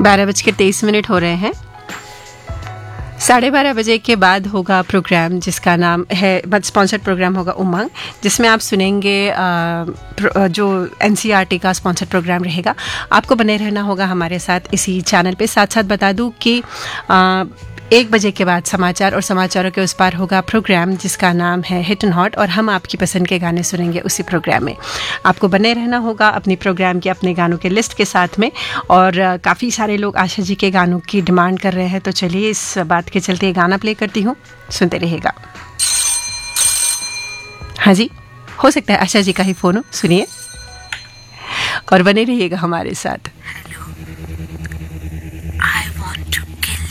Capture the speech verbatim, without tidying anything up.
बारह बज के तेईस मिनट हो रहे हैं। साढ़े बारह बजे के बाद होगा प्रोग्राम जिसका नाम है, स्पॉन्सर्ड प्रोग्राम होगा उमंग, जिसमें आप सुनेंगे आ, जो एनसीईआरटी का स्पॉन्सर्ड प्रोग्राम रहेगा। आपको बने रहना होगा हमारे साथ इसी चैनल पे। साथ साथ बता दूं कि आ, एक बजे के बाद समाचार और समाचारों के उस पार होगा प्रोग्राम जिसका नाम है हिट एंड हॉट, और हम आपकी पसंद के गाने सुनेंगे उसी प्रोग्राम में। आपको बने रहना होगा अपनी प्रोग्राम के अपने गानों के लिस्ट के साथ में। और काफ़ी सारे लोग आशा जी के गानों की डिमांड कर रहे हैं, तो चलिए इस बात के चलते ये गाना प्ले करती हूँ, सुनते रहिएगा। हाँ जी, हो सकता है आशा जी का ही फ़ोन हो, सुनिए और बने रहिएगा हमारे साथ।